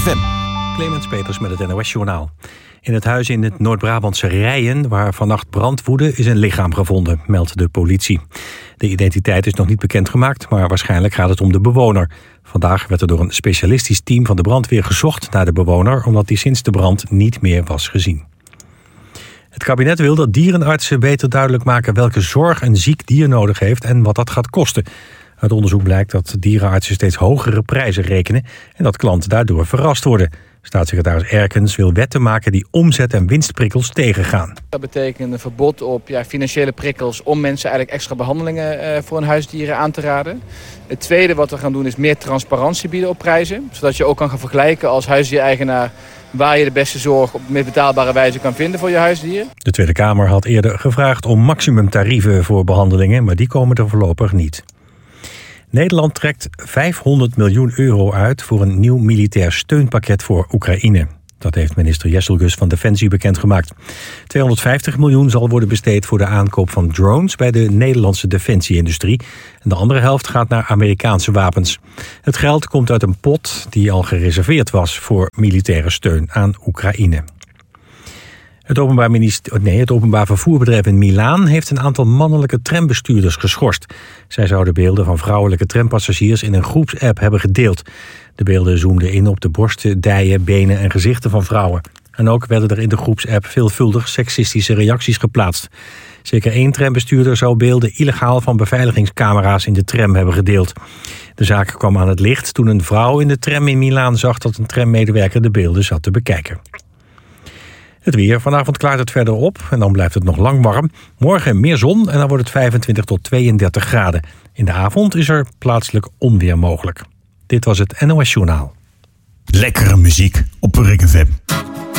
FM. Clemens Peters met het NOS-journaal. In het huis in het Noord-Brabantse Rijen, waar vannacht brand woedde, is een lichaam gevonden, meldt de politie. De identiteit is nog niet bekendgemaakt, maar waarschijnlijk gaat het om de bewoner. Vandaag werd er door een specialistisch team van de brandweer gezocht naar de bewoner, omdat die sinds de brand niet meer was gezien. Het kabinet wil dat dierenartsen beter duidelijk maken welke zorg een ziek dier nodig heeft en wat dat gaat kosten. Uit onderzoek blijkt dat dierenartsen steeds hogere prijzen rekenen en dat klanten daardoor verrast worden. Staatssecretaris Erkens wil wetten maken die omzet- en winstprikkels tegengaan. Dat betekent een verbod op financiële prikkels om mensen eigenlijk extra behandelingen voor hun huisdieren aan te raden. Het tweede wat we gaan doen is meer transparantie bieden op prijzen. Zodat je ook kan gaan vergelijken als huisdiereigenaar waar je de beste zorg op meer betaalbare wijze kan vinden voor je huisdier. De Tweede Kamer had eerder gevraagd om maximumtarieven voor behandelingen, maar die komen er voorlopig niet. Nederland trekt 500 miljoen euro uit voor een nieuw militair steunpakket voor Oekraïne. Dat heeft minister Jesselgus van Defensie bekendgemaakt. 250 miljoen zal worden besteed voor de aankoop van drones bij de Nederlandse defensieindustrie. En de andere helft gaat naar Amerikaanse wapens. Het geld komt uit een pot die al gereserveerd was voor militaire steun aan Oekraïne. Het openbaar vervoerbedrijf in Milaan heeft een aantal mannelijke trambestuurders geschorst. Zij zouden beelden van vrouwelijke trampassagiers in een groepsapp hebben gedeeld. De beelden zoomden in op de borsten, dijen, benen en gezichten van vrouwen. En ook werden er in de groepsapp veelvuldig seksistische reacties geplaatst. Zeker 1 trambestuurder zou beelden illegaal van beveiligingscamera's in de tram hebben gedeeld. De zaak kwam aan het licht toen een vrouw in de tram in Milaan zag dat een trammedewerker de beelden zat te bekijken. Het weer. Vanavond klaart het verder op en dan blijft het nog lang warm. Morgen meer zon en dan wordt het 25 tot 32 graden. In de avond is er plaatselijk onweer mogelijk. Dit was het NOS Journaal. Lekkere muziek op Rik FM.